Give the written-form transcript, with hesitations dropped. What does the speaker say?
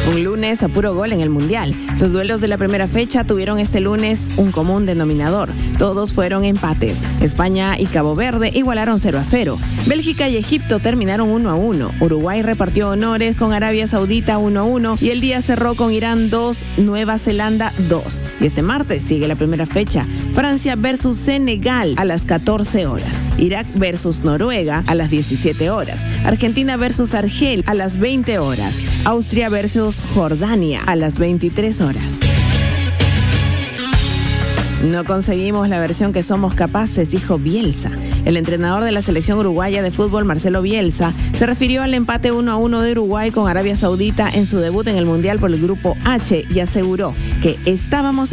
Un lunes a puro gol en el Mundial. Los duelos de la primera fecha tuvieron este lunes un común denominador. Todos fueron empates. España y Cabo Verde igualaron 0-0. Bélgica y Egipto terminaron 1-1. Uruguay repartió honores con Arabia Saudita 1-1 y el día cerró con Irán 2, Nueva Zelanda 2. Y este martes sigue la primera fecha. Francia versus Senegal a las 14 horas. Irak versus Noruega a las 17 horas. Argentina versus Argel a las 20 horas. Austria versus Jordania a las 23 horas. No conseguimos la versión que somos capaces, dijo Bielsa. El entrenador de la selección uruguaya de fútbol, Marcelo Bielsa, se refirió al empate 1-1 de Uruguay con Arabia Saudita en su debut en el Mundial por el Grupo H y aseguró que estábamos